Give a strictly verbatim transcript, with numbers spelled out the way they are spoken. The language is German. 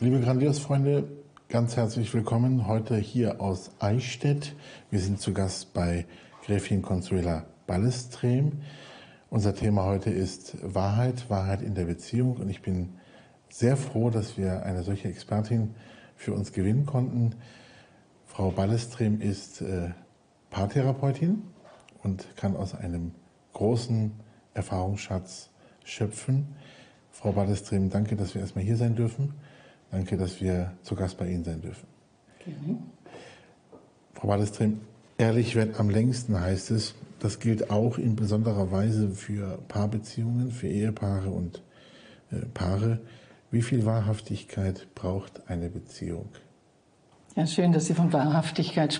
Liebe Grandios-Freunde, ganz herzlich willkommen heute hier aus Eichstätt. Wir sind zu Gast bei Gräfin Consuela Ballestrem. Unser Thema heute ist Wahrheit, Wahrheit in der Beziehung. Und ich bin sehr froh, dass wir eine solche Expertin für uns gewinnen konnten. Frau Ballestrem ist äh, Paartherapeutin und kann aus einem großen Erfahrungsschatz schöpfen. Frau Ballestrem, danke, dass wir erstmal hier sein dürfen. Danke, dass wir zu Gast bei Ihnen sein dürfen. Mhm. Frau Ballestrem, ehrlich wird am längsten, heißt es. Das gilt auch in besonderer Weise für Paarbeziehungen, für Ehepaare und äh, Paare. Wie viel Wahrhaftigkeit braucht eine Beziehung? Ja, schön, dass Sie von Wahrhaftigkeit